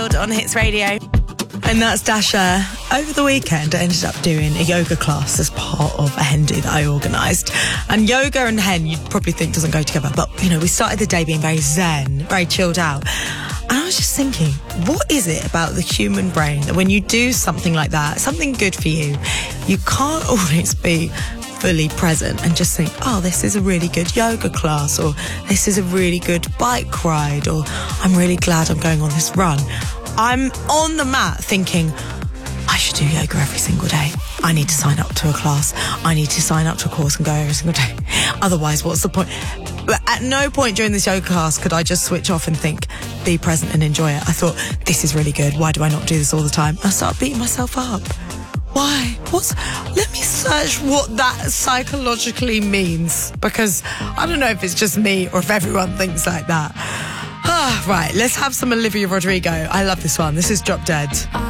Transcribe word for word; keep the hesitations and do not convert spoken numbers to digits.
On Hits Radio. And that's Dasha. Over the weekend, I ended up doing a yoga class as part of a hen do that I organised. And yoga and hen, you'd probably think doesn't go together. But, you know, we started the day being very zen, very chilled out. And I was just thinking, what is it about the human brain that when you do something like that, something good for you, you can't always be fully present and just think, oh, this is a really good yoga class, or this is a really good bike ride, or I'm really glad I'm going on this run. I'm on the mat thinking, I should do yoga every single day. I need to sign up to a class. I need to sign up to a course and go every single day. Otherwise, what's the point? But at no point during this yoga class could I just switch off and think, be present and enjoy it. I thought, this is really good. Why do I not do this all the time? I started beating myself up. Why? What's... Let me search what that psychologically means, because I don't know if it's just me or if everyone thinks like that. Ah, right, let's have some Olivia Rodrigo. I love this one. This is Drop Dead.